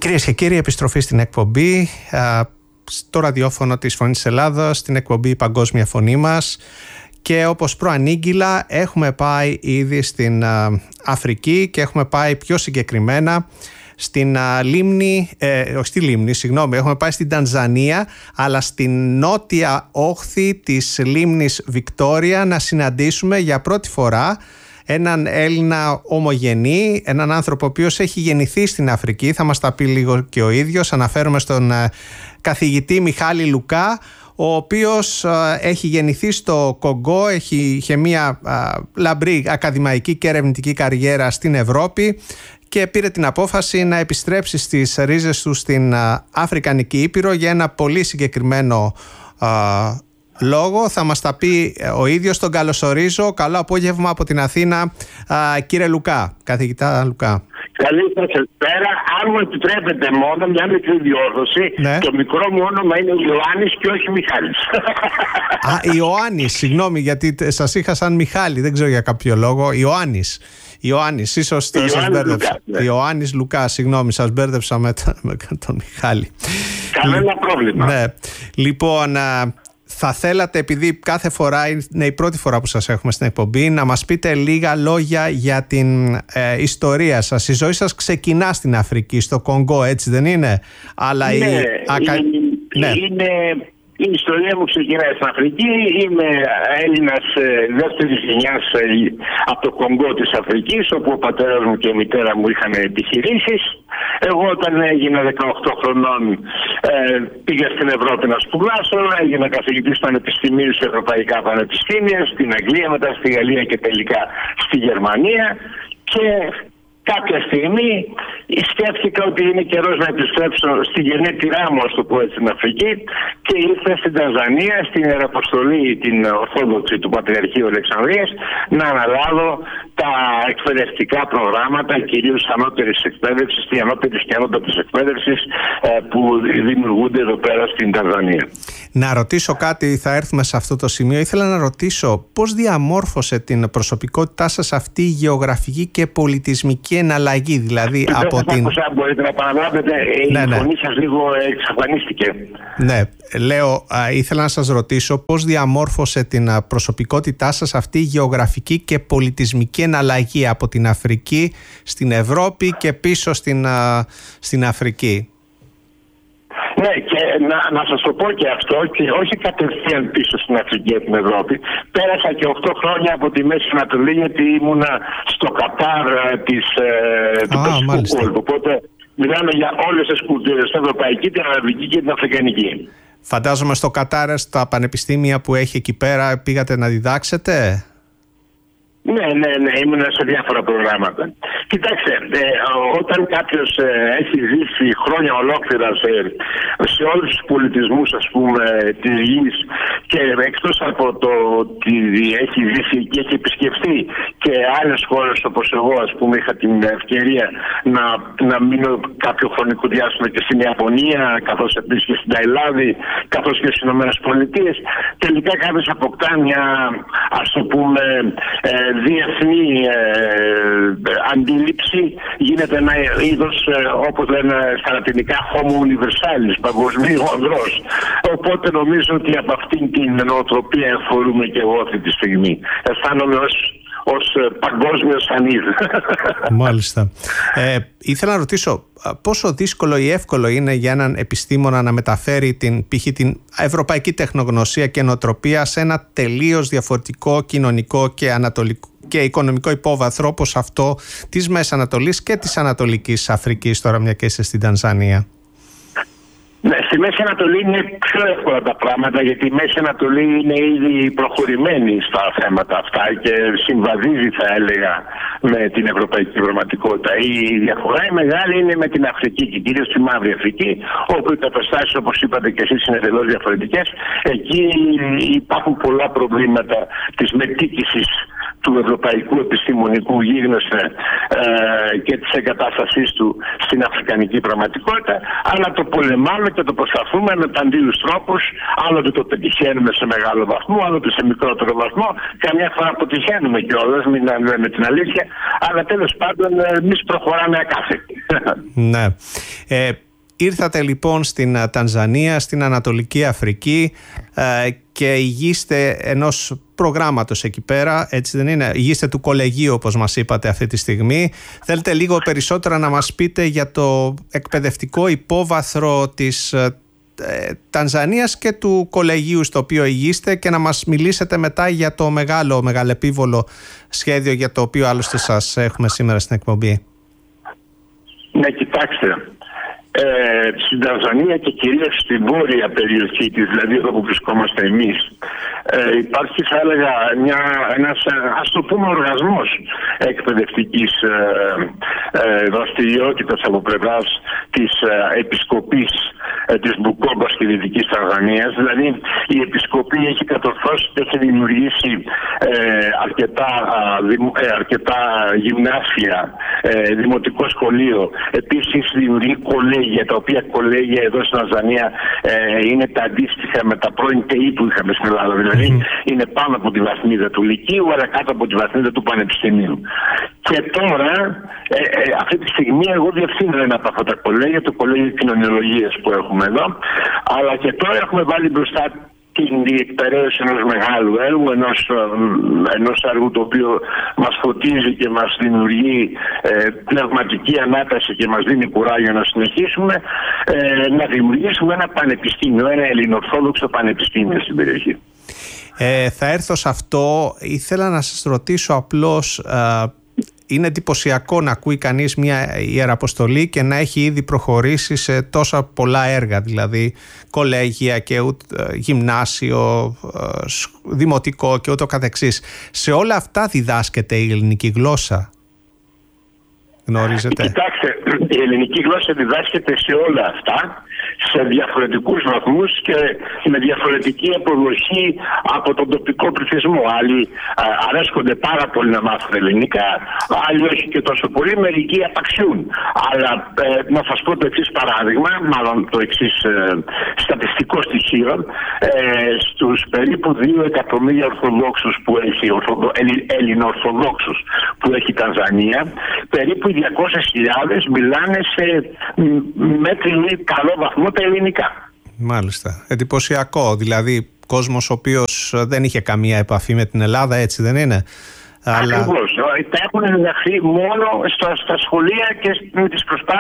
Κυρίες και κύριοι, επιστροφή στην εκπομπή, στο ραδιόφωνο της Φωνής της Ελλάδας, στην εκπομπή «Η Παγκόσμια Φωνή μας». Και όπως προανήγγυλα, έχουμε πάει ήδη στην Αφρική και έχουμε πάει πιο συγκεκριμένα στην έχουμε πάει στην Τανζανία, αλλά στην νότια όχθη της λίμνης Βικτόρια να συναντήσουμε για πρώτη φορά έναν Έλληνα ομογενή, έναν άνθρωπο ο οποίος έχει γεννηθεί στην Αφρική. Θα μας τα πει λίγο και ο ίδιος. Αναφέρομαι στον καθηγητή Μιχάλη Λουκά, ο οποίος έχει γεννηθεί στο Κονγκό, είχε μια λαμπρή ακαδημαϊκή και ερευνητική καριέρα στην Ευρώπη και πήρε την απόφαση να επιστρέψει στις ρίζες του στην Αφρικανική Ήπειρο για ένα πολύ συγκεκριμένο λόγο. Θα μας τα πει ο ίδιος. Τον καλωσορίζω. Καλό απόγευμα από την Αθήνα, κύριε Λουκά, καθηγητά Λουκά. Καλή σας πέρα. Αν μου επιτρέπετε μόνο μια μικρή διόρθωση, ναι. Το μικρό μου όνομα είναι Ιωάννης και όχι Μιχάλης. Ιωάννης, συγγνώμη, γιατί σας είχα σαν Μιχάλη, δεν ξέρω για κάποιο λόγο. Ιωάννης, ίσως σας μπέρδεψα. Ναι. Ιωάννης Λουκά, συγγνώμη, σας μπέρδεψα με τον Μιχάλη. Κανένα πρόβλημα. Ναι. Λοιπόν, θα θέλατε, επειδή κάθε φορά είναι η πρώτη φορά που σας έχουμε στην εκπομπή, να μας πείτε λίγα λόγια για την ιστορία σας. Η ζωή σας ξεκινά στην Αφρική, στο Κονγκό, έτσι δεν είναι? Αλλά η ιστορία μου ξεκινάει στην Αφρική. Είμαι Έλληνας δεύτερης γενιάς από το Κονγκό της Αφρικής, όπου ο πατέρας μου και η μητέρα μου είχαν επιχειρήσεις. Εγώ όταν έγινα 18 χρονών πήγα στην Ευρώπη να σπουδάσω, έγινα καθηγητής πανεπιστημίου σε ευρωπαϊκά πανεπιστήμια, στην Αγγλία, μετά στη Γαλλία και τελικά στη Γερμανία. Και κάποια στιγμή σκέφτηκα ότι είναι καιρός να επιστρέψω στη γενέτειρά μου, ας το πω έτσι, στην Αφρική, και ήρθα στην Τανζανία, στην Ιεραποστολή την Ορθόδοξη του Πατριαρχείου Αλεξανδρίας, να αναλάβω τα εκπαιδευτικά προγράμματα, κυρίως ανώτερης εκπαίδευσης και ανώτερης και ανώτατης εκπαίδευσης που δημιουργούνται εδώ πέρα στην Τανζανία. Να ρωτήσω κάτι, θα έρθουμε σε αυτό το σημείο. Ήθελα να ρωτήσω πώς διαμόρφωσε την προσωπικότητά σας αυτή η γεωγραφική και πολιτισμική εναλλαγή, δηλαδή από την... Μπορείτε να παραλάβετε, η φωνή σας λίγο εξαφανίστηκε. Ναι, λέω, ήθελα να σας ρωτήσω πώς διαμόρφωσε την προσωπικότητά σας αυτή η γεωγραφική και πολιτισμική εναλλαγή από την Αφρική στην Ευρώπη και πίσω στην Αφρική. Ναι, και να σας το πω και αυτό, και όχι κατευθείαν πίσω στην Αφρική και την Ευρώπη. Πέρασα και 8 χρόνια από τη Μέση Ανατολή, γιατί ήμουνα στο Κατάρ του Περσικού κόλπου. Οπότε μιλάμε για όλες τις κουλτούρες, την ευρωπαϊκή, την αραβική και την αφρικανική. Φαντάζομαι στο Κατάρ, στα πανεπιστήμια που έχει εκεί πέρα, πήγατε να διδάξετε? Ναι, ήμουν σε διάφορα προγράμματα. Κοιτάξτε, όταν κάποιος έχει ζήσει χρόνια ολόκληρα σε όλους τους πολιτισμούς, ας πούμε, της γης, και εκτός από το ότι έχει ζήσει και έχει επισκεφθεί και άλλες χώρες όπως εγώ, ας πούμε, είχα την ευκαιρία να μείνω κάποιο χρονικό διάστημα και στην Ιαπωνία, καθώς επίσης και στην Ταϊλάνδη, καθώς και στις Ηνωμένες Πολιτείες, τελικά κάποιος αποκτά μια, ας το πούμε, διεθνή αντίληψη, γίνεται ένα είδος, όπως λένε στα λατινικά, homo universalis, παγκοσμίου ανδρός. Οπότε νομίζω ότι από αυτήν την νοοτροπία εφορούμε και εγώ αυτή τη στιγμή. Αισθάνομαι ως παγκόσμιος ανίδ. Μάλιστα. Ήθελα να ρωτήσω πόσο δύσκολο ή εύκολο είναι για έναν επιστήμονα να μεταφέρει π.χ. την ευρωπαϊκή τεχνογνωσία και νοοτροπία σε ένα τελείως διαφορετικό κοινωνικό και οικονομικό υπόβαθρο όπως αυτό της Μέσης Ανατολής και της Ανατολικής Αφρικής, τώρα μια και είστε στην Τανζανία. Ναι, στη Μέση Ανατολή είναι πιο εύκολα τα πράγματα, γιατί η Μέση Ανατολή είναι ήδη προχωρημένη στα θέματα αυτά και συμβαδίζει, θα έλεγα, με την ευρωπαϊκή πραγματικότητα. Η διαφορά η μεγάλη είναι με την Αφρική και κυρίως τη Μαύρη Αφρική, όπου οι καταστάσεις, όπως είπατε και εσείς, είναι εντελώς διαφορετικές. Εκεί υπάρχουν πολλά προβλήματα της μετοίκησης του ευρωπαϊκού επιστημονικού γίγνεσθε και της εγκατάστασής του στην αφρικανική πραγματικότητα, αλλά το πολεμάμε και το προσπαθούμε με παντήλους τρόπους. Άλλοτε το πετυχαίνουμε σε μεγάλο βαθμό, άλλοτε σε μικρότερο βαθμό. Καμιά φορά αποτυχαίνουμε κιόλας, μην λέμε την αλήθεια, αλλά τέλος πάντων εμείς προχωράμε ακάθεκτη. Ναι. Ήρθατε λοιπόν στην Τανζανία, στην Ανατολική Αφρική και ηγείστε ενός προγράμματος εκεί πέρα, έτσι δεν είναι? Ηγείστε του κολεγίου, όπως μας είπατε αυτή τη στιγμή. Θέλετε λίγο περισσότερα να μας πείτε για το εκπαιδευτικό υπόβαθρο της Τανζανίας και του κολεγίου στο οποίο ηγείστε, και να μας μιλήσετε μετά για το μεγαλεπίβολο σχέδιο για το οποίο άλλωστε σας έχουμε σήμερα στην εκπομπή. Ναι, κοιτάξτε. Στην Τανζανία και κυρίως στη βόρεια περιοχή της, δηλαδή εδώ που βρισκόμαστε εμείς, υπάρχει, θα έλεγα, ένας, ας το πούμε, οργασμός εκπαιδευτικής δραστηριότητας από πλευράς της επισκοπής της Μπουκόμπας και Δυτικής Τανζανίας. Δηλαδή η επισκοπή έχει κατορθώσει και έχει δημιουργήσει αρκετά γυμνάσια, δημοτικό σχολείο. Επίσης δημιουργεί κολέγια, τα οποία κολέγια εδώ στην Τανζανία είναι τα αντίστοιχα με τα πρώην ΤΕΗ που είχαμε στην Ελλάδα. Δηλαδή είναι πάνω από τη βαθμίδα του Λυκείου, αλλά κάτω από τη βαθμίδα του Πανεπιστημίου. Και τώρα, αυτή τη στιγμή, εγώ διευθύνω ένα από αυτά τα κολέγια, το κολέγιο κοινωνιολογίας που έχουμε εδώ. Αλλά και τώρα έχουμε βάλει μπροστά την διεκπαιρέωση ενός μεγάλου έργου, ενός έργου το οποίο μας φωτίζει και μας δημιουργεί πνευματική ανάταση και μας δίνει κουράγιο να συνεχίσουμε, να δημιουργήσουμε ένα πανεπιστήμιο, ένα ελληνοορθόδοξο πανεπιστήμιο στην περιοχή. Θα έρθω σε αυτό. Ήθελα να σας ρωτήσω απλώς, είναι εντυπωσιακό να ακούει κανείς μια ιεραποστολή και να έχει ήδη προχωρήσει σε τόσα πολλά έργα, δηλαδή κολέγια και γυμνάσιο, δημοτικό και ούτω καθεξής. Σε όλα αυτά διδάσκεται η ελληνική γλώσσα? Γνωρίζετε? Κοιτάξτε, η ελληνική γλώσσα διδάσκεται σε όλα αυτά, σε διαφορετικούς βαθμούς και με διαφορετική αποδοχή από τον τοπικό πληθυσμό. Άλλοι αρέσκονται πάρα πολύ να μάθουν ελληνικά, άλλοι όχι και τόσο πολύ, μερικοί απαξιούν. Αλλά να σας πω το εξής παράδειγμα, μάλλον το εξής στατιστικό στοιχείο. Στους περίπου 2 εκατομμύρια Ορθοδόξους που έχει, Ελληνοορθοδόξους που έχει η Τανζανία, περίπου 200.000 μιλάνε σε μέτρη καλό βαθμό τα ελληνικά. Μάλιστα. Εντυπωσιακό. Δηλαδή κόσμος ο οποίος δεν είχε καμία επαφή με την Ελλάδα, έτσι δεν είναι? Ακριβώς. Τα έχουν ενταχθεί μόνο στα σχολεία και με τις προσπάθειες